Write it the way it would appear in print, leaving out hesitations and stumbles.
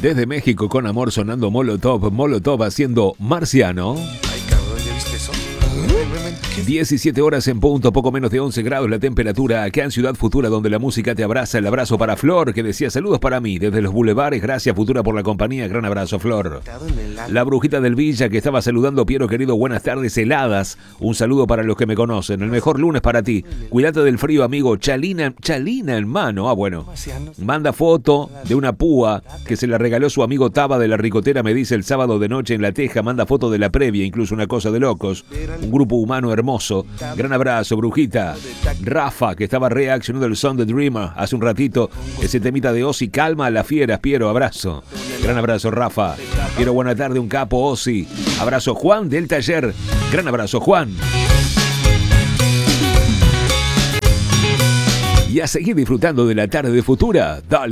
Desde México con amor sonando Molotov haciendo Marciano. Ay, cabrón, ¿ya viste eso? 17 horas en punto, poco menos de 11 grados la temperatura acá en Ciudad Futura, donde la música te abraza. El abrazo para Flor, que decía saludos para mí desde los bulevares. Gracias Futura por la compañía, gran abrazo Flor. La Brujita del Villa, que estaba saludando. Piero querido, buenas tardes heladas. Un saludo para los que me conocen. El mejor lunes para ti. Cuídate del frío, amigo. Chalina hermano. Ah, bueno. Manda foto de una púa que se la regaló su amigo Taba de la Ricotera, me dice, el sábado de noche en La Teja. Manda foto de la previa, incluso una cosa de locos. Un grupo humano hermoso. Gran abrazo, Brujita. Rafa, que estaba reaccionando el Son the Dreamer hace un ratito. Ese temita de Ozzy, calma a las fieras. Piero, abrazo. Gran abrazo, Rafa. Piero, buena tarde, un capo, Ozzy. Abrazo, Juan del taller. Gran abrazo, Juan. Y a seguir disfrutando de la tarde de Futura. Dale.